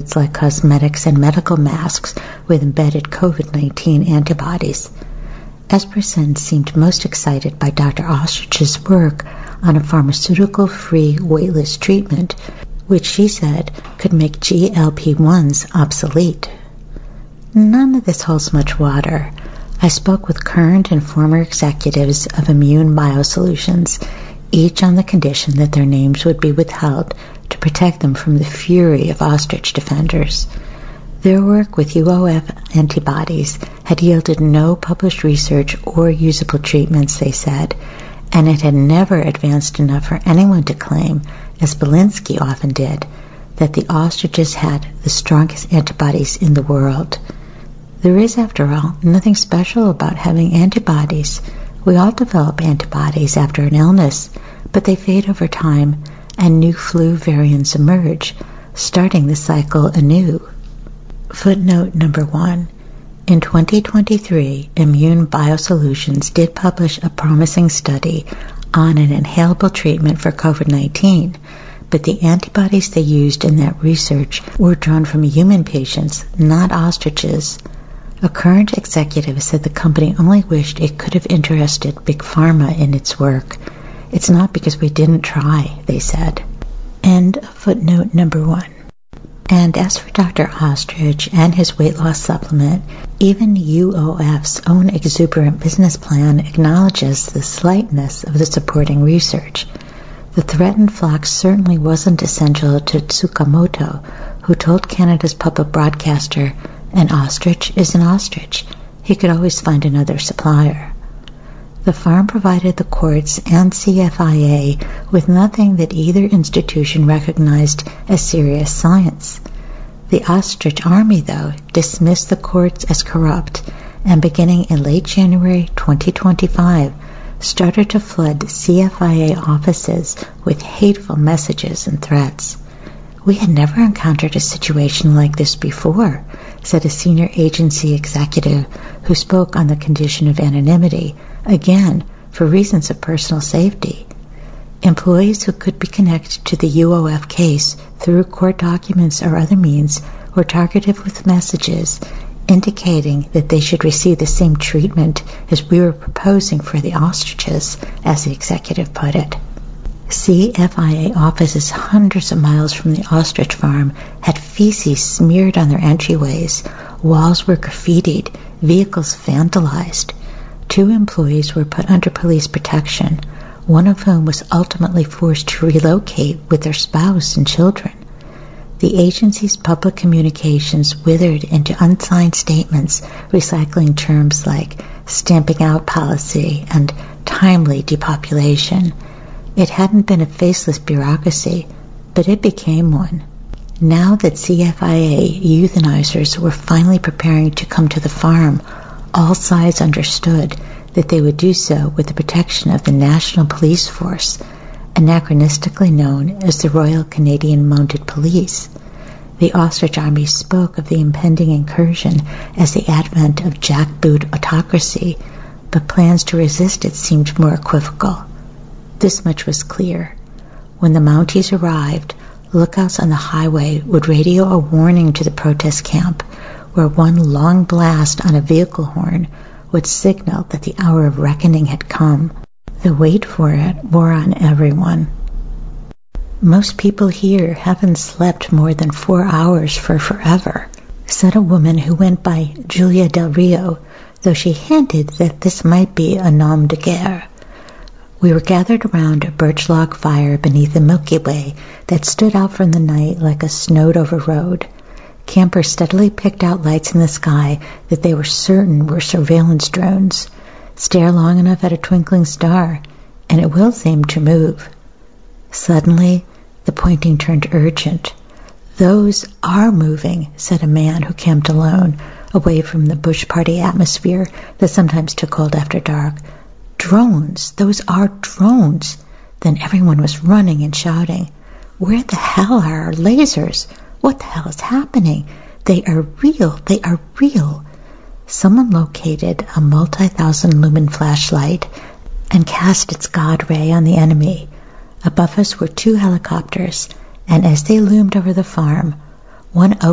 It's like cosmetics and medical masks with embedded COVID-19 antibodies. Espersen seemed most excited by Dr. Ostrich's work on a pharmaceutical-free weightless treatment, which she said could make GLP-1s obsolete. None of this holds much water. I spoke with current and former executives of Immune Biosolutions, each on the condition that their names would be withheld to protect them from the fury of ostrich defenders. Their work with UOF antibodies had yielded no published research or usable treatments, they said, and it had never advanced enough for anyone to claim, as Belinsky often did, that the ostriches had the strongest antibodies in the world. There is, after all, nothing special about having antibodies. We all develop antibodies after an illness, but they fade over time, and new flu variants emerge, starting the cycle anew. Footnote number 1. In 2023, Immune Biosolutions did publish a promising study on an inhalable treatment for COVID-19, but the antibodies they used in that research were drawn from human patients, not ostriches. A current executive said the company only wished it could have interested Big Pharma in its work. It's not because we didn't try, they said. End of footnote number 1. And as for Dr. Ostrich and his weight loss supplement, even UOF's own exuberant business plan acknowledges the slightness of the supporting research. The threatened flock certainly wasn't essential to Tsukamoto, who told Canada's public broadcaster, "An ostrich is an ostrich. He could always find another supplier." The farm provided the courts and CFIA with nothing that either institution recognized as serious science. The ostrich army, though, dismissed the courts as corrupt, and beginning in late January 2025, started to flood CFIA offices with hateful messages and threats. "We had never encountered a situation like this before," said a senior agency executive who spoke on the condition of anonymity, again, for reasons of personal safety. Employees who could be connected to the UOF case through court documents or other means were targeted with messages indicating that they should receive the same treatment as we were proposing for the ostriches, as the executive put it. CFIA offices hundreds of miles from the ostrich farm had feces smeared on their entryways, walls were graffitied, vehicles vandalized. 2 employees were put under police protection, one of whom was ultimately forced to relocate with their spouse and children. The agency's public communications withered into unsigned statements recycling terms like stamping out policy and timely depopulation. It hadn't been a faceless bureaucracy, but it became one. Now that CFIA euthanizers were finally preparing to come to the farm, all sides understood that they would do so with the protection of the National Police Force, anachronistically known as the Royal Canadian Mounted Police. The Ostrich Army spoke of the impending incursion as the advent of jackboot autocracy, but plans to resist it seemed more equivocal. This much was clear. When the Mounties arrived, lookouts on the highway would radio a warning to the protest camp, where one long blast on a vehicle horn would signal that the hour of reckoning had come. The wait for it wore on everyone. "Most people here haven't slept more than 4 hours for forever," said a woman who went by Julia Del Rio, though she hinted that this might be a nom de guerre. We were gathered around a birch log fire beneath the Milky Way that stood out from the night like a snowed-over road. Campers steadily picked out lights in the sky that they were certain were surveillance drones. Stare long enough at a twinkling star, and it will seem to move. Suddenly, the pointing turned urgent. "Those are moving," said a man who camped alone, away from the bush party atmosphere that sometimes took hold after dark. "Drones! Those are drones!" Then everyone was running and shouting. "Where the hell are our lasers? What the hell is happening? They are real! They are real!" Someone located a multi-thousand lumen flashlight and cast its God ray on the enemy. Above us were 2 helicopters, and as they loomed over the farm, one